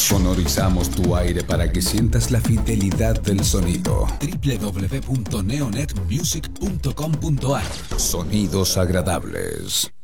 Sonorizamos tu aire para que sientas la fidelidad del sonido. www.neonetmusic.com.ar. Sonidos agradables.